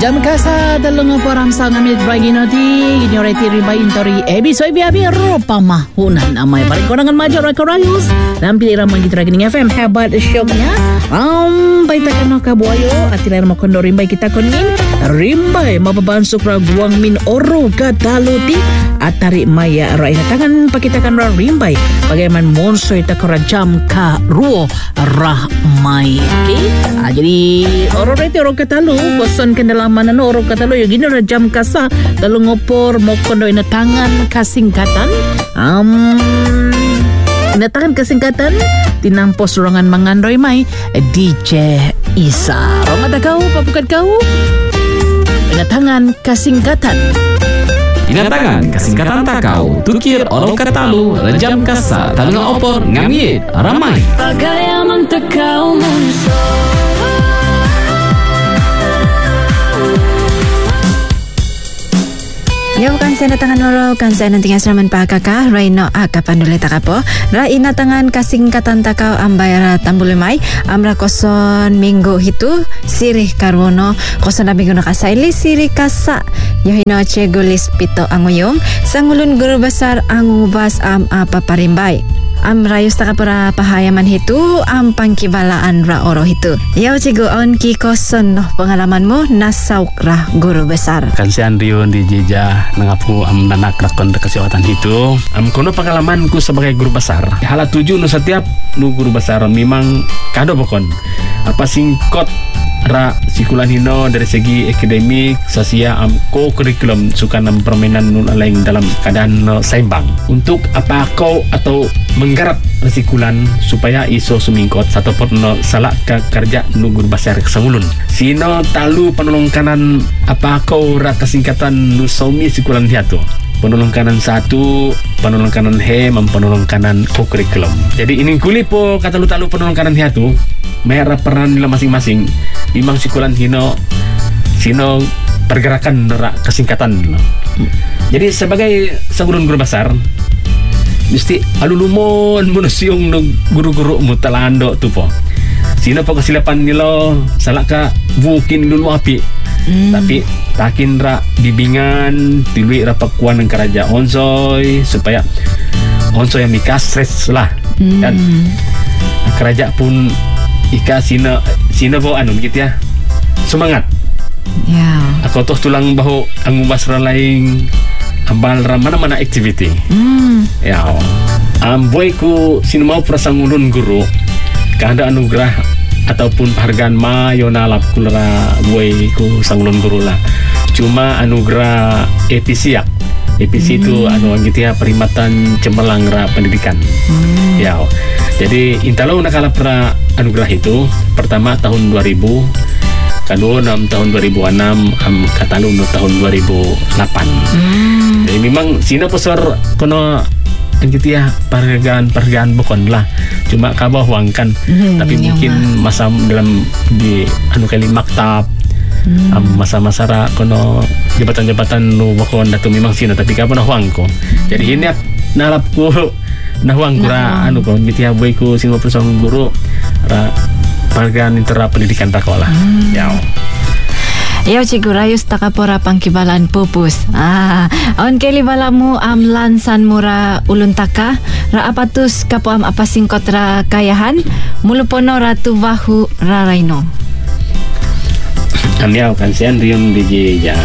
Jam kasa dalung poram sang amit bragino ti gini rimba intori episode biabi rupa mahunan amai paling konangan maju rekorayus dan pilih ramang kita gini FM hebat shocknya baita kano kabuayo atilar mo kondo rimba kita konin rimba mababansuk ra guang min oru kataluti atari maya ra tangan pakitakan ra rimba bagaimana monso ita korajam ka ruo rahmai jadi oro rete oro katalu bosan kendalaman oro katalu yo gini rajam kasa dalu ngopor mo kondo ina tangan kasingkatan ina tangan kasingkatan tinampos ruangan mangandoi mai DJ Isa romata kau papukat kau ina tangan kasingkatan Inatangan kasingkatan takau tukir orang katalu rejam kasa talunga opor ngamit ramai pagayaman takau munso Ya bukan saya natangan noro kan saya nanti asraman pakaka Raino akapandule takapo ra inatangan kasingkatan takau ambayara tambulemai amra koson minggu hitu sirih karwono koson minggu nakasaili sirih kasa yohino cegulis pito anguyong sangulun guru besar angubas apa parimbai rayus takapura pahayaman hitu pangkibalaan ra oro hitu. Yau cigu on ki koson noh pengalamanmu nasauk ra guru besar. Kansian riun di jeja nangapu nanak rakon kesehatan hitu. Kono pengalamanku sebagai guru besar. Hala tuju no setiap nu guru besar memang kado pokon. Apa singkot ra sikulan hino dari segi akademik sosial ko kurikulum suka permainan nun lain dalam keadaan seimbang untuk apa kau atau menggarap resikulan supaya iso sumingkot satu pot no salah kerja nugur besar kesangulun sino talu penolong kanan apa kau ra kesingkatan nu somi sikulan hiatu penolong kanan satu, penolong kanan he, penolong kanan kurikulum. Jadi ini kuli po kata lu talu penolong kanan hiatu merah peran nila masing-masing imang sikulan hino sino pergerakan rak kesingkatan. Jadi sebagai sangulun guru besar mesti alulumon manusiong no guru-guru mutalando tu po. Sino po kasilapan nilo salaka bukin dulu api. Tapi takin ra bibingan tilui ra pakuan ng karaja onsoy supaya onsoy yang mikas stress lah. Dan karaja pun ika sino po gitu ya semangat aku toh tulang bahu angubas laing ambal mana activity boy ku sino mau prasangulun guru kahanda anugerah ataupun penghargaan mayo nalap kulara boy ku sangulun guru lah cuma anugerah EPC itu gitu ya perimatan cemerlang ra pendidikan jadi intalo nakala pra anugerah itu pertama tahun 2000 kedua tahun 2006 katalu tahun 2008 jadi memang sino pesor kono gitu ya perhargaan bukan lah cuma kabah wangkan tapi mungkin masa dalam di kali maktab masa-masa ra kono jabatan-jabatan nu wakon datu memang sino tapi kabah wangko jadi ini nalapku nahwang kura ko gitu ya boy ko sino persong guru ra panggan intera pendidikan takola Yaw cigu rayus takapora pangkibalan pupus on keli balamu lansan mura ulun taka ra apatus kapo apa singkot ra kayahan mulupono ratu bahu ra raino yaw kansian riyon di ya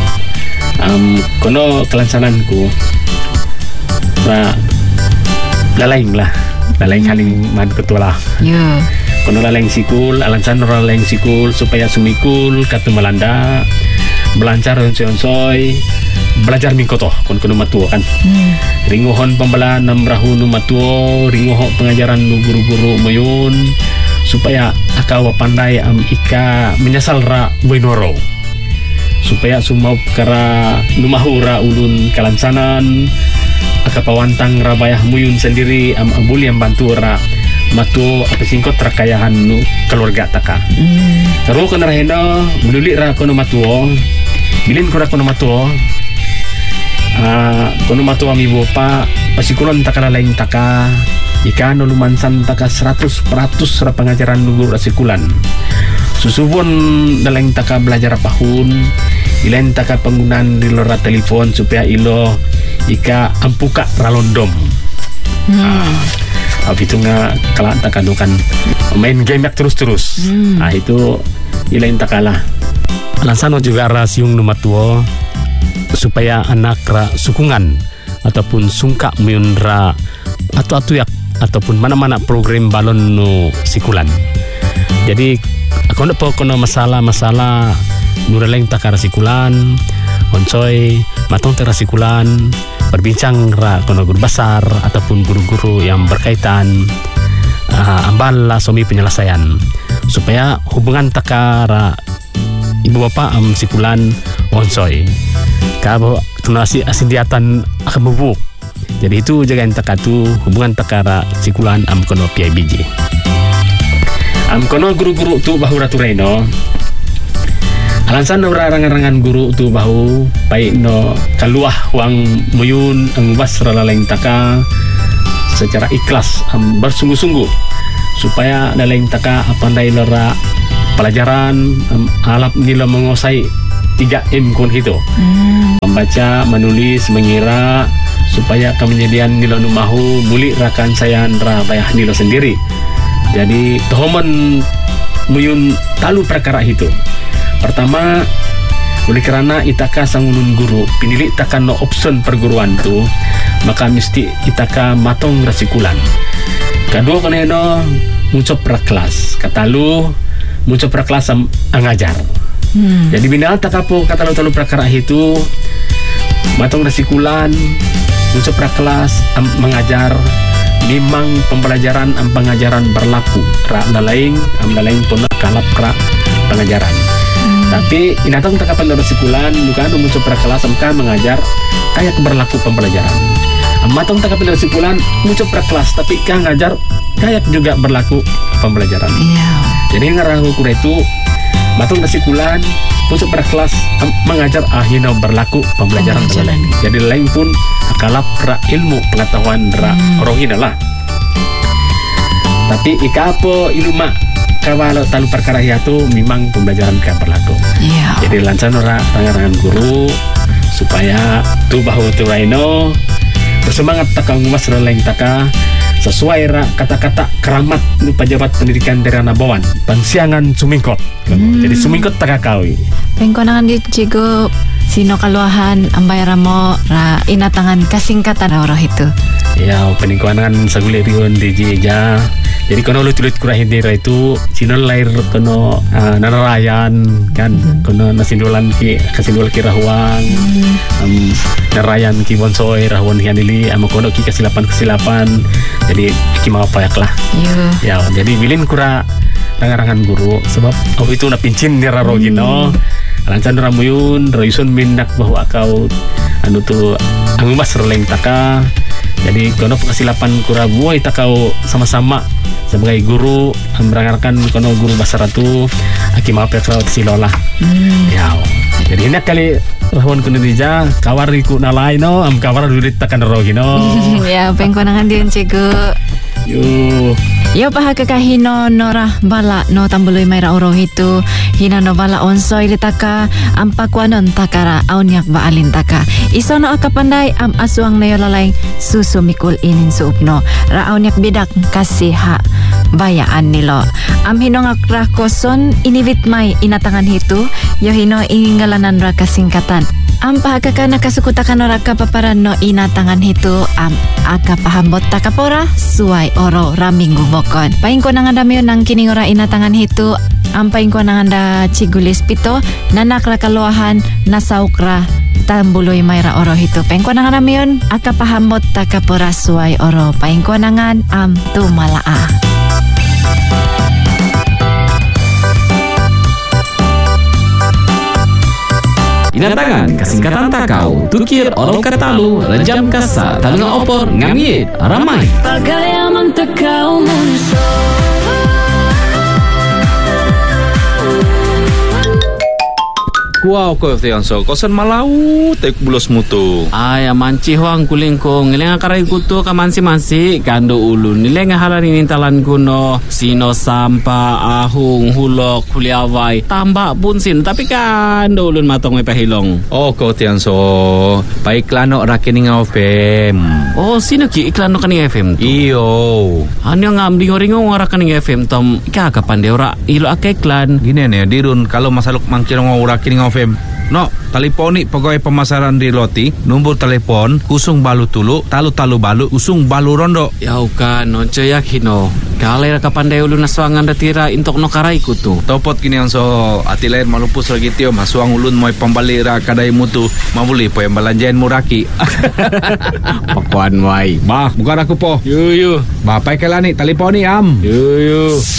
kono kelansananku ra lalaing haling man ketua lah kono lalaing sikul alansan lalaing sikul supaya sumikul katu melanda belancar onsoy belajar mingkoto kono matuo kan ringohon pembelaan namrahu nu matuo ringoho pengajaran nu guru-guru mayun supaya akawa pandai ika menyasal ra boinoro supaya sumau kara numahura ulun kalansanan akapawantang rabayah muyun sendiri abuli yang bantu ra matu apa singkot rakayahan nu keluarga taka taruh kono raheno mululi ra kono matuo bilin ko ra kono matuo kono matuo mi bopa pasikulon taka laing taka ika no lumansan taka 100% ra pengajaran guru rasikulan. Susubon dalang taka belajar pahun, ilain taka penggunaan di lora telepon supaya ilo ika ampuka ralondom. Habis itu kalau taka kan main game terus-terus. Itu ilain takalah. Lansano juga rasiung nomor 2 supaya anak ra sukungan ataupun sungka miundra atau atuyak ataupun mana-mana program balon no sikulan. Jadi kono masalah nureleng takar sikulan, oncoy matong terasikulan, berbincang ra kono guru besar ataupun guru-guru yang berkaitan ambal lah somi penyelesaian supaya hubungan takara ibu bapak sikulan oncoy kabo tunasi asindiatan akan bubuk. Jadi itu jagain takatu hubungan takara sikulan kono PIBG. Kono guru-guru tu bahu ratu reno. Alansan ora rangan-rangan guru tu bahu baik no kaluah wang muyun angwas ralaleng taka secara ikhlas bersungguh-sungguh supaya daleng taka pandai lera pelajaran alap nila menguasai 3M kon itu. Membaca, menulis, mengira supaya kemenyediaan nila numahu muli rakan saya ra bayah nila sendiri. Jadi tohoman muyun talu perkara itu. Pertama, oleh kerana itaka sangunun guru pinilih takan no option perguruan tu, maka mesti itaka matong rasikulan. Kedua kaneno muncul praklas. Katalu muncul praklas angajar. Jadi bina takapo katalu perkara itu matong rasikulan, muncul praklas mengajar. Memang pembelajaran pengajaran berlaku ra nalaing pun kalap ra pengajaran. Tapi inatong takapan rasikulan bukan muncul kelas amka mengajar kayak berlaku pembelajaran. Amatong takapan rasikulan muncul kelas tapi ka ngajar kayak juga berlaku pembelajaran. Jadi ngarahu kuretu matong rasikulan muncul kelas mengajar akhirnya berlaku pembelajaran lain. Jadi lain pun akalap ra ilmu pengetahuan ra rohina lah. Tapi ikapo ilmu kalau talu perkara itu memang pembelajaran kan berlaku. Jadi lancan ora rangan-rangan guru supaya tu bahu tu raino bersemangat takang mas releng taka sesuai ra kata-kata keramat pejabat pendidikan daerah Nabawan Pansiangan Sumingkot. Jadi Sumingkot takakawi. Pengkonangan di Cigo sino kaluahan ambay ramo ra inatangan kasingkatan oro itu. Ya peningkuanan saguli riun di Jija. Jadi kono lutulit kurahin dira itu sino lahir kono nanarayan kan kono nasindulan kasindul ki rahuang narayan ki bonsoy rahuan hianili ama kono ki kesilapan jadi ki mau payak lah. Ya jadi bilin kura rangan-rangan guru sebab itu napincin ni rarogino lancan ramuyun rayusun mindak bahwa kau anu tu angumas releng taka. Jadi kono pengasilapan kura buai takau sama-sama sebagai guru meranggarkan kono guru basar tu aki mau pekra silolah. Ya. Jadi ini kali rahon Indonesia kawar iku nalai no kawar dulit takan rogi no. Ya pengkonangan di Cigo. Yo paha kakahino norah bala no tambului may rauro itu hina no bala onsoy litaka ampakwanon takara aunyak baalin taka iso no akapandai asuang na yolalaing susumikul inin suupno ra aunyak bidak kasih ha bayaan nilo hino ngakra koson inivit may inatangan hitu yo hino ingalanan ra kasingkatan paha nakasukutakan ora kapaparan no inatangan hitu akapahambot takapora suai oro raminggu bokon paing ko nanganda mayon nang kining ora inatangan hitu paing ko nanganda Cigulis pito nanakra kaluahan nasaukra tambuloy mayra oro hitu paing ko nanganda mayon akapahambot takapora suai oro paing ko nangan tumalaa. Inatangan kasingkatan takau tukir orang katalu rejam kasa talunga opor ngamiet ramai Pagayaman takau munso Kuau ko tiang so kosan malau tek bulos mutu. Ay, manci huang kuling ko. Ngiling akaray kuto ka mansi-mansi. Kando ulun. Nileng halan inintalan kuno. Sino sampa, ahung, hulok, kuliaway. Tambak pun sin. Tapi kando ulun matong may pahilong. Oh ko tiang so. Paiklano rakining FM. Oh, sino ki iklan no kaning FM tu? Iyo. Ano nga ringo-ringo ngora kaning FM tom. Ikakapan de ora ilo ake iklan. Gini nih dirun kalau masaluk mangkirong rakining FM. No, teleponi pegawai pemasaran di Loti, nombor telepon 0 balu tulu, talu balu, usung balu rondo. Ya uka nonco yakino. Kalai kapan de ulun naswangan datira intok no karai kutu. Topot gini yang so ati lain malupus lagi tio masuang ulun moy pembalira kadai mutu mabuli po yang balanjain muraki. Pakuan wai. Bah, bukan aku po. Yu. Bah, pai kelani teleponi am. Yu.